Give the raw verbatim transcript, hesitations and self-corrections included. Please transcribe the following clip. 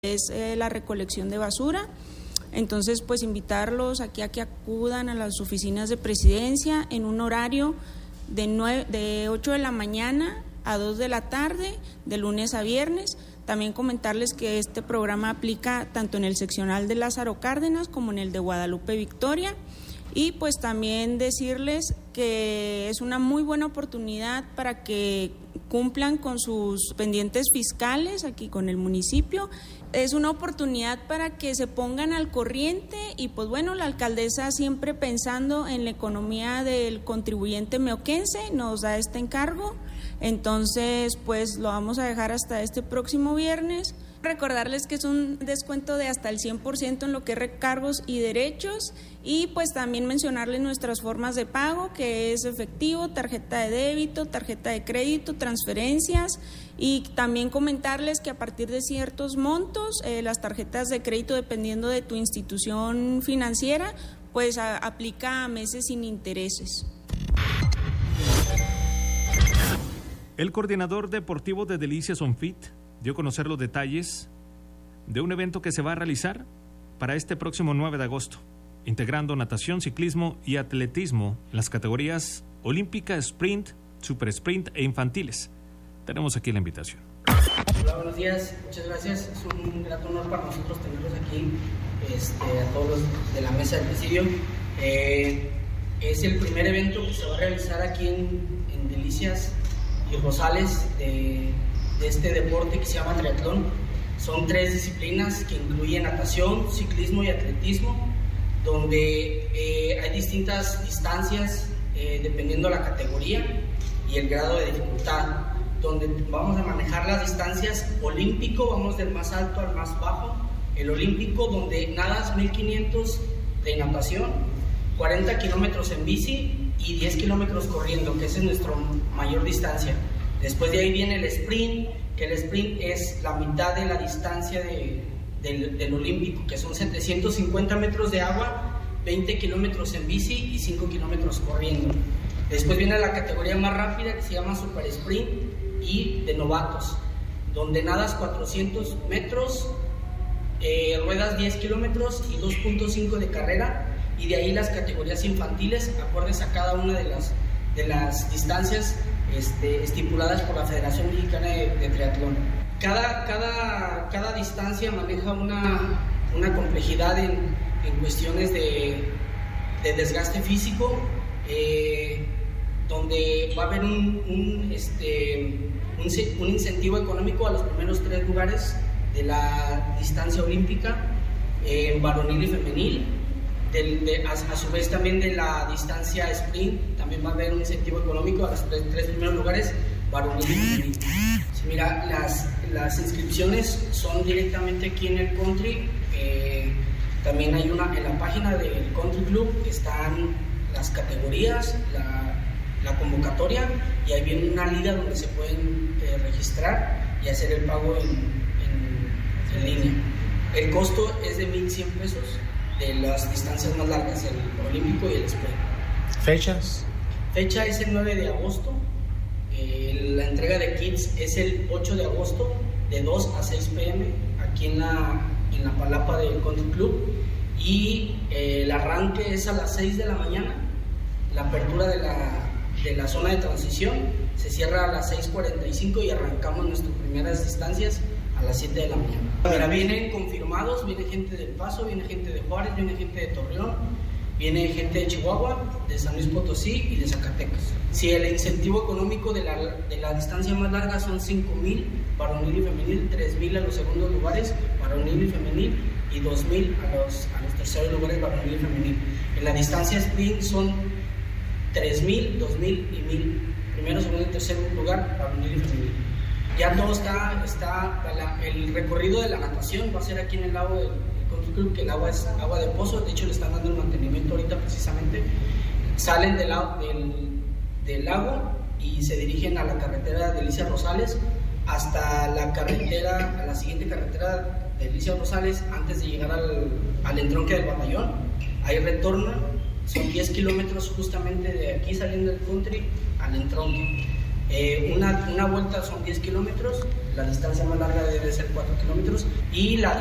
es eh, la recolección de basura. Entonces, pues invitarlos aquí a que acudan a las oficinas de presidencia en un horario de, nueve, de ocho de la mañana a dos de la tarde, de lunes a viernes. También comentarles que este programa aplica tanto en el seccional de Lázaro Cárdenas como en el de Guadalupe Victoria. Y pues también decirles que es una muy buena oportunidad para que cumplan con sus pendientes fiscales aquí con el municipio. Es una oportunidad para que se pongan al corriente y pues bueno, la alcaldesa siempre pensando en la economía del contribuyente meoquense nos da este encargo. Entonces pues lo vamos a dejar hasta este próximo viernes. Recordarles que es un descuento de hasta el cien por ciento en lo que es recargos y derechos y pues también mencionarles nuestras formas de pago, que es efectivo, tarjeta de débito, tarjeta de crédito, transferencias, y también comentarles que a partir de ciertos montos eh, las tarjetas de crédito, dependiendo de tu institución financiera, pues a, aplica a meses sin intereses. El coordinador deportivo de Delicias On Fit dio a conocer los detalles de un evento que se va a realizar para este próximo nueve de agosto, integrando natación, ciclismo y atletismo en las categorías olímpica, sprint, super sprint e infantiles. Tenemos aquí la invitación. Hola, buenos días, muchas gracias. Es un grato honor para nosotros tenerlos aquí, este, a todos los de la mesa del presidio. Eh, es el primer evento que se va a realizar aquí en, en Delicias y Rosales de de este deporte que se llama triatlón. Son tres disciplinas que incluyen natación, ciclismo y atletismo, donde eh, hay distintas distancias eh, dependiendo de la categoría y el grado de dificultad, donde vamos a manejar las distancias olímpico, vamos del más alto al más bajo. El olímpico, donde nadas mil quinientos de natación, cuarenta kilómetros en bici y diez kilómetros corriendo, que esa es nuestra mayor distancia. Después de ahí viene el sprint, que el sprint es la mitad de la distancia de, del, del olímpico, que son setecientos cincuenta metros de agua, veinte kilómetros en bici y cinco kilómetros corriendo. Después viene la categoría más rápida, que se llama super sprint y de novatos, donde nadas cuatrocientos metros, eh, ruedas diez kilómetros y dos punto cinco de carrera, y de ahí las categorías infantiles, acordes a cada una de las, de las distancias Este, estipuladas por la Federación Mexicana de, de Triatlón. Cada, cada, cada distancia maneja una, una complejidad en, en cuestiones de, de desgaste físico, eh, donde va a haber un, un, este, un, un incentivo económico a los primeros tres lugares de la distancia olímpica, eh, varonil y femenil. Del, de, a, a su vez también de la distancia sprint también va a haber un incentivo económico a los tres, tres primeros lugares, varonil y femenil. Sí, mira, las, las inscripciones son directamente aquí en el country. Eh, también hay una en la página del country club, están las categorías, la, la convocatoria, y ahí viene una liga donde se pueden eh, registrar y hacer el pago en, en, en línea. El costo es de mil cien pesos de las distancias más largas, el olímpico y el sprint. ¿Fechas? Fecha es el nueve de agosto, eh, la entrega de kits es el ocho de agosto de dos a seis pe eme aquí en la, en la palapa del Country Club, y eh, el arranque es a las seis de la mañana, la apertura de la, de la zona de transición se cierra a las seis cuarenta y cinco y arrancamos nuestras primeras distancias a las siete de la mañana. Mira, vienen confirmados, viene gente del Paso, viene gente de Juárez, viene gente de Torreón, viene gente de Chihuahua, de San Luis Potosí y de Zacatecas. Si el incentivo económico de la, de la distancia más larga son cinco mil, varonil y femenil, tres mil a los segundos lugares, varonil y femenil, y dos mil a los, a los terceros lugares, varonil y femenil. En la distancia sprint son tres mil, dos mil y mil, primero, segundo y tercer lugar, varonil y femenil. Ya todo está, está la, el recorrido de la natación va a ser aquí en el lago del, del Country Club, que el agua es agua de pozo, de hecho le están dando el mantenimiento ahorita precisamente. Salen del, del, del lago y se dirigen a la carretera de Delicias Rosales hasta la carretera, a la siguiente carretera de Delicias Rosales antes de llegar al, al entronque del batallón. Ahí retornan, son diez kilómetros justamente de aquí saliendo del country al entronque. Eh, una, una vuelta son diez kilómetros, la distancia más larga debe ser cuatro kilómetros y la